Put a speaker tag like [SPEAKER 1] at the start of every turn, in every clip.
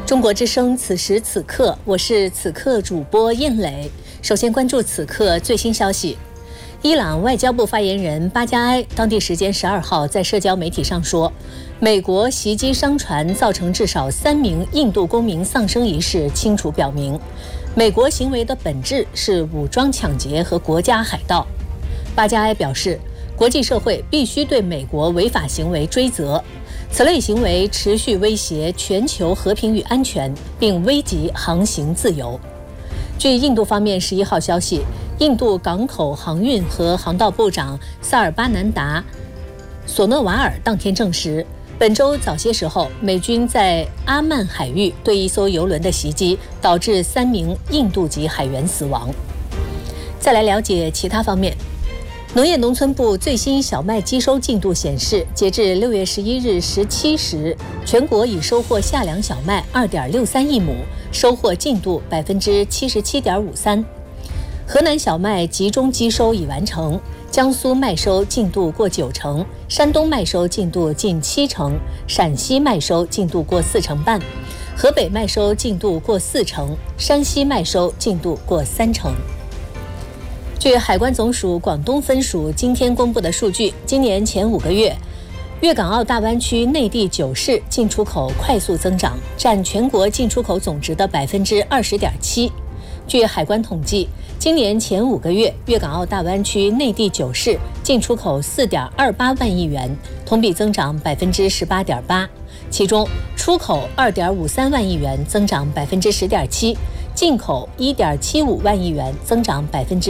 [SPEAKER 1] 中国之声，此时此刻，我是此刻主播燕磊。首先关注此刻最新消息。伊朗外交部发言人巴加埃当地时间12号在社交媒体上说，美国袭击商船造成至少3名印度公民丧生一事，清楚表明，美国行为的本质是武装抢劫和国家海盗。巴加埃表示，国际社会必须对美国违法行为追责。此类行为持续威胁全球和平与安全，并危及航行自由。据印度方面11号消息，印度港口航运和航道部长萨尔巴南达·索诺瓦尔当天证实，本周早些时候，美军在阿曼海域对一艘油轮的袭击，导致3名印度籍海员死亡。再来了解其他方面。农业农村部最新小麦机收进度显示，截至6月11日17时，全国已收获夏粮小麦 2.63 亿亩，收获进度 77.53%。河南小麦集中机收已完成，江苏麦收进度过90%，山东麦收进度近70%，陕西麦收进度过4成半，河北麦收进度过4成，山西麦收进度过3成。据海关总署广东分署今天公布的数据，今年前5个月，粤港澳大湾区内地9市进出口快速增长，占全国进出口总值的 20.7%。据海关统计，今年前5个月，粤港澳大湾区内地9市进出口 4.28 万亿元，同比增长 18.8%， 其中出口 2.53 万亿元，增长 10.7%，进口 1.75 万亿元，增长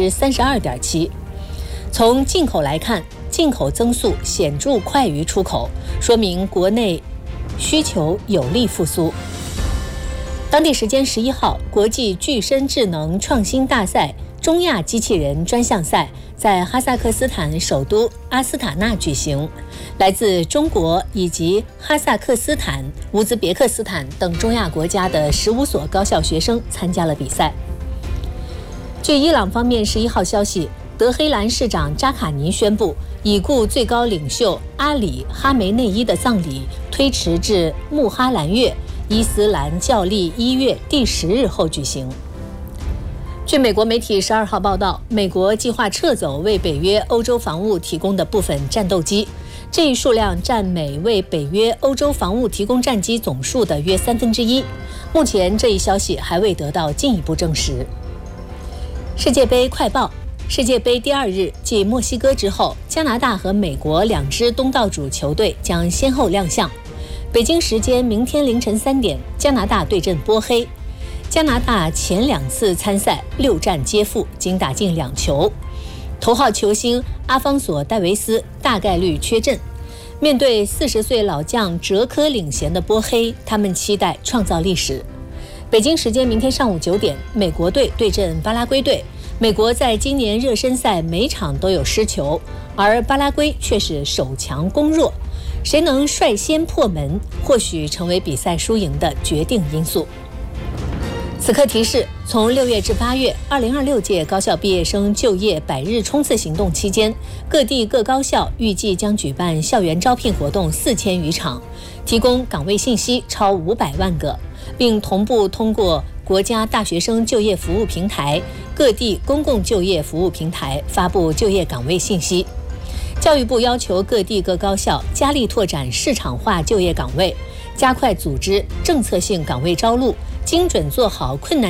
[SPEAKER 1] 32.7%。从进口来看，进口增速显著快于出口，说明国内需求有力复苏。当地时间11号，国际具身智能创新大赛中亚机器人专项赛在哈萨克斯坦首都阿斯塔纳举行，来自中国以及哈萨克斯坦、乌兹别克斯坦等中亚国家的15所高校学生参加了比赛。据伊朗方面11号消息，德黑兰市长扎卡尼宣布，已故最高领袖阿里·哈梅内伊的葬礼推迟至穆哈兰月伊斯兰教历1月第10日后举行。据美国媒体12号报道，美国计划撤走为北约欧洲防务提供的部分战斗机，这一数量占美为北约欧洲防务提供战机总数的约1/3。目前这一消息还未得到进一步证实。世界杯快报：世界杯第2日，继墨西哥之后，加拿大和美国2支东道主球队将先后亮相。北京时间明天凌晨3点，加拿大对阵波黑。加拿大前2次参赛6战皆负，仅打进2球。头号球星阿方索·戴维斯大概率缺阵。面对40岁老将哲科领衔的波黑，他们期待创造历史。北京时间明天上午9点，美国队对阵巴拉圭队。美国在今年热身赛每场都有失球，而巴拉圭却是守强攻弱。谁能率先破门，或许成为比赛输赢的决定因素。此刻提示：从6月至8月，2026届高校毕业生就业100日冲刺行动期间，各地各高校预计将举办校园招聘活动4000余场，提供岗位信息超500万个，并同步通过国家大学生就业服务平台、各地公共就业服务平台发布就业岗位信息。教育部要求各地各高校加力拓展市场化就业岗位，加快组织政策性岗位招录，精准做好困难